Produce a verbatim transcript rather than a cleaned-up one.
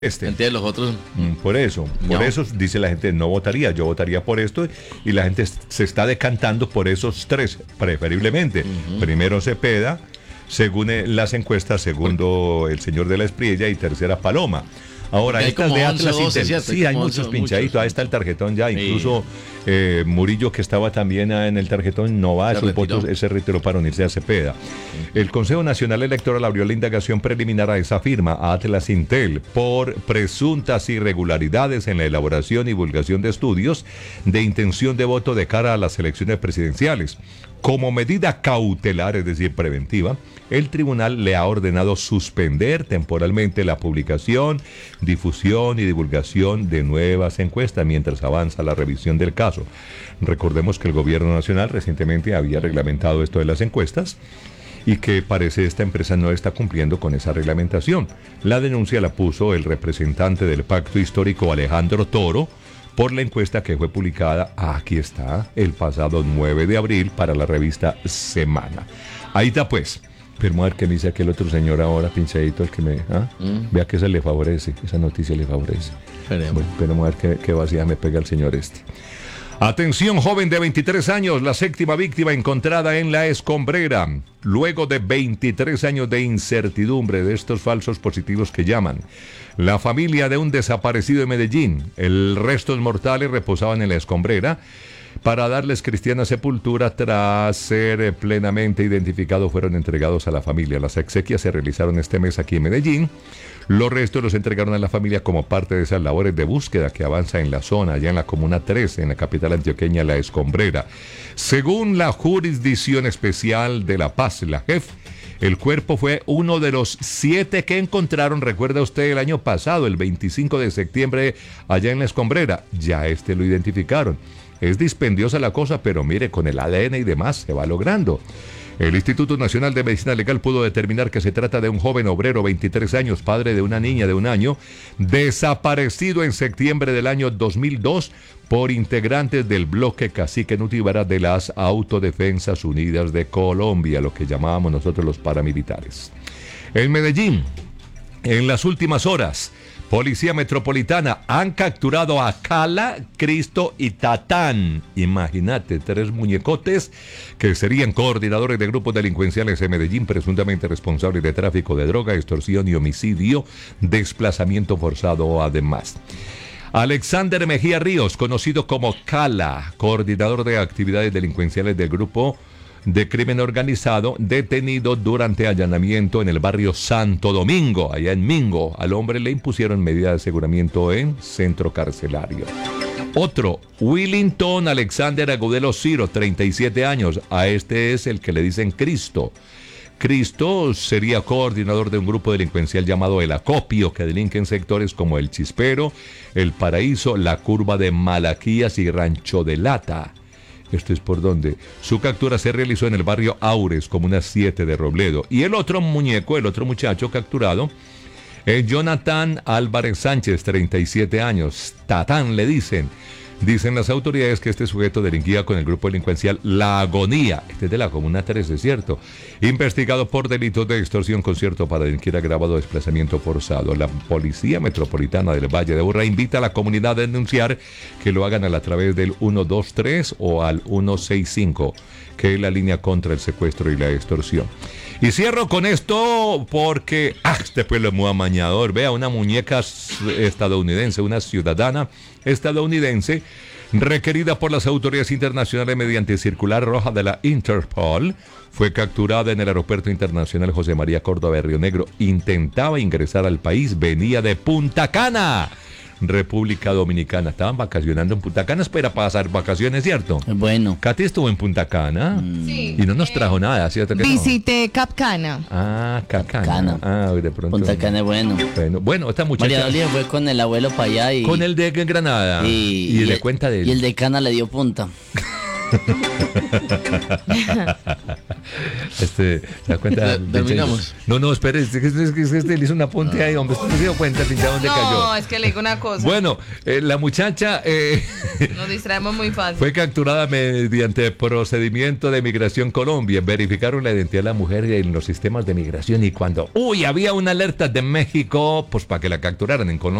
Este. Entonces los otros... Por eso, por No. eso dice la gente, no votaría, yo votaría por esto, y la gente se está decantando por esos tres, preferiblemente. Uh-huh. Primero Cepeda, según las encuestas, segundo el señor de la Espriella y tercera Paloma. Ahora, estas de Atlas Intel, sí, hay muchos pinchaditos, ahí está el tarjetón ya, incluso eh, Murillo, que estaba también en el tarjetón, no va, sus votos, ese retiró para unirse a Cepeda. El Consejo Nacional Electoral abrió la indagación preliminar a esa firma, a Atlas Intel, por presuntas irregularidades en la elaboración y divulgación de estudios de intención de voto de cara a las elecciones presidenciales. Como medida cautelar, es decir, preventiva, el tribunal le ha ordenado suspender temporalmente la publicación, difusión y divulgación de nuevas encuestas mientras avanza la revisión del caso. Recordemos que el gobierno nacional recientemente había reglamentado esto de las encuestas y que parece esta empresa no está cumpliendo con esa reglamentación. La denuncia la puso el representante del Pacto Histórico, Alejandro Toro, por la encuesta que fue publicada, aquí está, el pasado nueve de abril para la revista Semana. Ahí está pues. Pero vamos a ver qué me dice aquel otro señor ahora, pinchadito, el que me... ¿ah? Mm. Vea que esa le favorece, esa noticia le favorece. Bueno, pero vamos a ver qué, qué vacía me pega el señor este. Atención, joven de veintitrés años, la séptima víctima encontrada en La Escombrera. Luego de veintitrés años de incertidumbre de estos falsos positivos que llaman. La familia de un desaparecido en Medellín. El restos mortales reposaban en La Escombrera para darles cristiana sepultura. Tras ser plenamente identificados, fueron entregados a la familia. Las exequias se realizaron este mes aquí en Medellín. Los restos los entregaron a la familia como parte de esas labores de búsqueda que avanza en la zona, allá en la Comuna tres, en la capital antioqueña, La Escombrera. Según la Jurisdicción Especial de La Paz, la J E F, el cuerpo fue uno de los siete que encontraron, recuerda usted, el año pasado, el veinticinco de septiembre, allá en La Escombrera. Ya este lo identificaron. Es dispendiosa la cosa, pero mire, con el A D N y demás se va logrando. El Instituto Nacional de Medicina Legal pudo determinar que se trata de un joven obrero, veintitrés años, padre de una niña de un año, desaparecido en septiembre del año dos mil dos por integrantes del bloque Cacique Nutibara de las Autodefensas Unidas de Colombia, lo que llamábamos nosotros los paramilitares. En Medellín, en las últimas horas, Policía Metropolitana han capturado a Cala, Cristo y Tatán. Imagínate, tres muñecotes que serían coordinadores de grupos delincuenciales en Medellín, presuntamente responsables de tráfico de droga, extorsión y homicidio, desplazamiento forzado además. Alexander Mejía Ríos, conocido como Cala, coordinador de actividades delincuenciales del grupo de crimen organizado, detenido durante allanamiento en el barrio Santo Domingo, allá en Mingo. Al hombre le impusieron medida de aseguramiento en centro carcelario. Otro, Willington Alexander Agudelo Ciro, treinta y siete años. A este es el que le dicen Cristo. Cristo sería coordinador de un grupo delincuencial llamado El Acopio, que delinque en sectores como El Chispero, El Paraíso, La Curva de Malaquías y Rancho de Lata. Esto es por donde su captura se realizó en el barrio Aures, comuna siete de Robledo. Y el otro muñeco, el otro muchacho capturado, es Jonathan Álvarez Sánchez, treinta y siete años. Tatán le dicen. Dicen las autoridades que este sujeto delinquía con el grupo delincuencial La Agonía. Este es de la comuna tres, es cierto. Investigado por delitos de extorsión, concierto para delinquir agravado, desplazamiento forzado. La Policía Metropolitana del Valle de Aburrá invita a la comunidad a denunciar, que lo hagan a, la, a través del uno dos tres o al uno seis cinco, que es la línea contra el secuestro y la extorsión. Y cierro con esto porque, ah, este pueblo es muy amañador. Vea, una muñeca estadounidense, una ciudadana estadounidense, requerida por las autoridades internacionales mediante circular roja de la Interpol, fue capturada en el aeropuerto internacional José María Córdoba de Río Negro. Intentaba ingresar al país, venía de Punta Cana, República Dominicana. Estaban vacacionando en Punta Cana, espera pasar vacaciones, ¿cierto? Bueno. Katy estuvo en Punta Cana Sí. y no nos trajo nada, ¿cierto que Visité no? Cap Cana. Ah, Cap Cana. Cana. Ah, de pronto. Punta Cana es bueno. Bueno, bueno, esta muchacha. María Dolía fue con el abuelo para allá y... Con el de Granada. Y, y, y le el, cuenta de él. Y el de Cana le dio punta. Este, ¿se da cuenta? Terminamos. No, no, espere, es que, es que, es que este le hizo un apunte ahí, hombre. ¿Usted se dio cuenta, pinchado, dónde no, cayó? No, es que le digo una cosa. Bueno, eh, la muchacha eh, Nos distraemos muy fácil. fue capturada mediante procedimiento de Migración Colombia. Verificaron la identidad de la mujer en los sistemas de migración y cuando, uy, había una alerta de México, pues para que la capturaran en Colombia.